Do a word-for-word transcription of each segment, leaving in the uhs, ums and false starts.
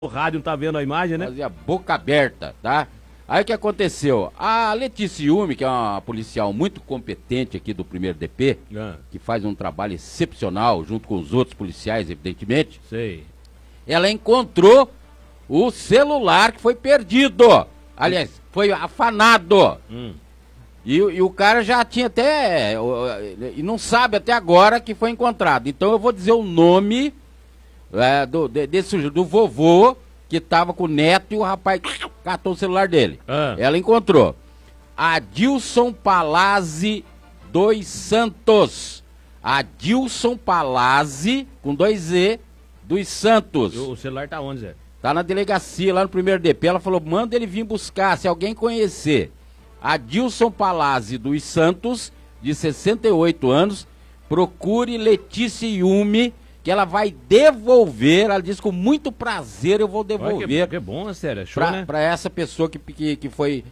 O rádio não tá vendo a imagem, né? Fazia boca aberta, tá? Aí o que aconteceu? A Letícia Yumi, que é uma policial muito competente aqui do primeiro D P, Ah. que faz um trabalho excepcional junto com os outros policiais, evidentemente, Sei. ela encontrou o celular que foi perdido. Aliás, foi afanado. Hum. E, e o cara já tinha até... E não sabe até agora que foi encontrado. Então eu vou dizer o nome é, do, de, desse, do vovô que tava com o neto e o rapaz catou o celular dele. Ah. Ela encontrou. Adilson Palazzi dos Santos. Adilson Palazzi, com dois E, dos Santos. O celular tá onde, Zé? Tá na delegacia, lá no primeiro D P. Ela falou, manda ele vir buscar, se alguém conhecer. Adilson Palazzi dos Santos, de sessenta e oito anos, procure Letícia Yumi, que ela vai devolver, ela disse com muito prazer eu vou devolver. Olha, que, que bom, é sério, é show, pra, né? pra essa pessoa que, que, que foi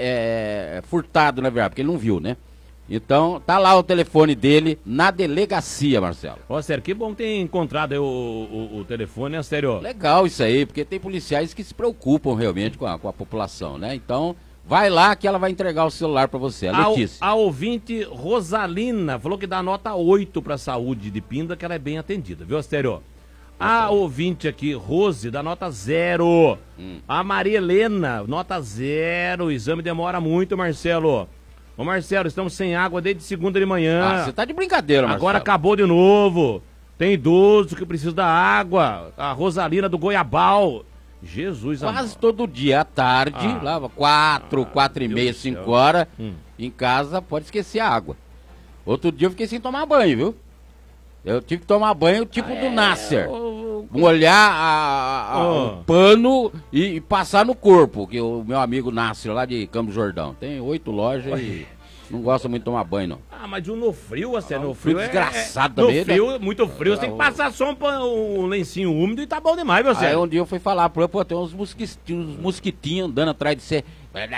é, é, furtado, na verdade, porque ele não viu, né? Então, tá lá o telefone dele na delegacia, Marcelo. Ó, sério, que bom que tem encontrado aí o, o, o telefone, né, sério? Legal isso aí, porque tem policiais que se preocupam realmente com a, com a população, né? Então, vai lá que ela vai entregar o celular pra você, a A, Letícia. a ouvinte Rosalina falou que dá nota oito pra saúde de Pinda, que ela é bem atendida, viu, Astério? A ouvinte aqui, Rose, dá nota zero. Hum. A Maria Helena, nota zero. O exame demora muito, Marcelo. Ô, Marcelo, estamos sem água desde segunda de manhã. Ah, você tá de brincadeira, Marcelo. Agora acabou de novo. Tem idoso que precisa da água. A Rosalina do Goiabal. Jesus amado. Quase todo dia à tarde, Ah. lá quatro, quatro e Deus meia, do cinco céu. horas, Hum. em casa pode esquecer a água. Outro dia eu fiquei sem tomar banho, viu? Eu tive que tomar banho tipo do Nasser. Ô, Molhar a, a- Oh. um pano e, e passar no corpo, que o meu amigo Nasser lá de Campos Jordão tem oito lojas e não gosta muito de tomar banho, não. Ah, mas o no frio, assim, no frio frio é- desgraçado é, também, No frio, muito frio, você tem que passar só um, pan- um lencinho úmido e tá bom demais, meu Aí Sérgio. um dia eu fui falar pro ele, pô, tem uns mosquitinhos, uns mosquitinhos andando atrás de você.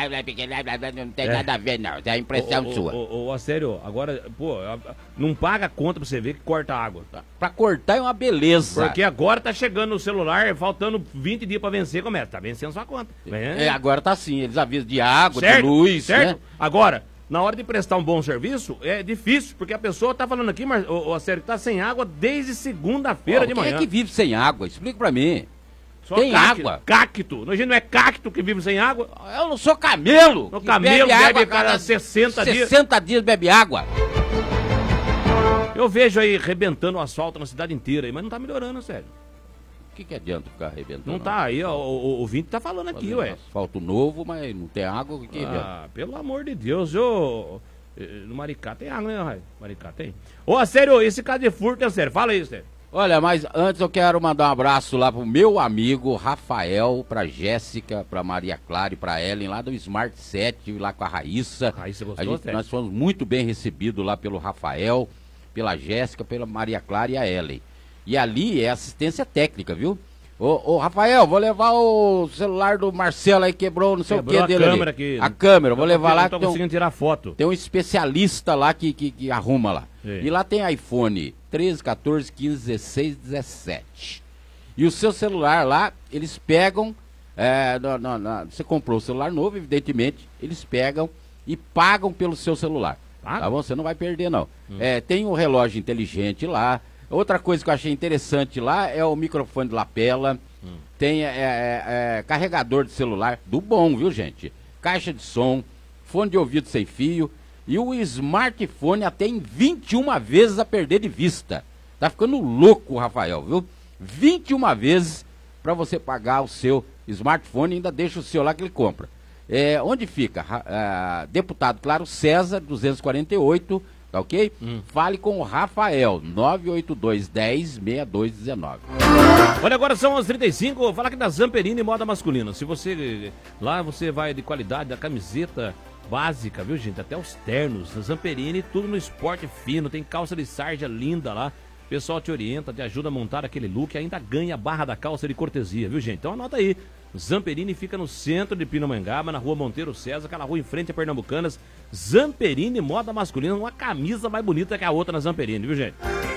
Não tem É. nada a ver, não. É a impressão Ô, ô, sua. Ô, ô, ô, sério, agora, pô, a- a- não paga a conta pra você ver que corta a água. Pra cortar é uma beleza. Porque agora tá chegando no celular, faltando vinte dias pra vencer, começa, tá vencendo sua conta. É, agora tá assim, eles avisam de água, certo, de luz, certo? né? Agora, na hora de prestar um bom serviço, é difícil, porque a pessoa tá falando aqui, mas, ô, ô, sério, tá sem água desde segunda-feira Pô, de quem manhã. é que vive sem água? Explica pra mim. Só tem cacto, água? Cacto. A gente não é cacto que vive sem água? Eu não sou camelo. O que camelo bebe água a cada sessenta dias. sessenta dias bebe água. Eu vejo aí arrebentando o asfalto na cidade inteira aí, mas não tá melhorando, sério. O que, que adianta ficar arrebentando? Não tá aí, ó, o, o, o Vinte tá falando aqui, Fazendo ué. asfalto novo, mas não tem água, o que, que adianta? Ah, pelo amor de Deus, ô. eh, No Maricá tem água, né, Raio? Maricá tem. Ô, sério, esse caso de furto é sério. Fala aí, sério. Olha, mas antes eu quero mandar um abraço lá pro meu amigo Rafael, pra Jéssica, pra Maria Clara e pra Ellen, lá do Smart sete, lá com a Raíssa. Raíssa A gostou, gente- sério? nós fomos muito bem recebidos lá pelo Rafael, pela Jéssica, pela Maria Clara e a Ellen. E ali é assistência técnica, viu? Ô, ô, Rafael, vou levar o celular do Marcelo aí, quebrou não sei Quebrou o que a dele câmera ali. aqui. A câmera, vou levar lá Não que tô tem um, conseguindo tirar foto. tem um especialista lá que, que, que arruma lá. Sim. E lá tem iPhone treze, quatorze, quinze, dezesseis, dezessete. E o seu celular lá, eles pegam. é, na- na- na- você comprou o celular novo, evidentemente. Eles pegam e pagam pelo seu celular. Paga? Tá bom? Você não vai perder, não. É, tem um relógio inteligente lá. Outra coisa que eu achei interessante lá é o microfone de lapela. Tem é, é, é, carregador de celular do bom, viu, gente? Caixa de som, fone de ouvido sem fio e o smartphone até em vinte e uma vezes a perder de vista. Tá ficando louco o Rafael, viu? vinte e uma vezes para você pagar o seu smartphone e ainda deixa o seu lá que ele compra. É, onde fica? Ra- ah, Deputado Claro César, duzentos e quarenta e oito, tá ok? Fale com o Rafael, nove oito dois, dez, sessenta e dois dezenove. Olha, agora são as trinta e cinco, falar aqui da Zamperini Moda Masculina. Se você, lá você vai de qualidade da camiseta básica, viu, gente? Até os ternos, a Zamperini, tudo no esporte fino, tem calça de sarja linda lá. O pessoal te orienta, te ajuda a montar aquele look, ainda ganha a barra da calça de cortesia, viu, gente? Então anota aí, Zamperini fica no centro de Pindamonhangaba, na rua Monteiro César, aquela rua em frente a Pernambucanas. Zamperini Moda Masculina, uma camisa mais bonita que a outra na Zamperini, viu, gente?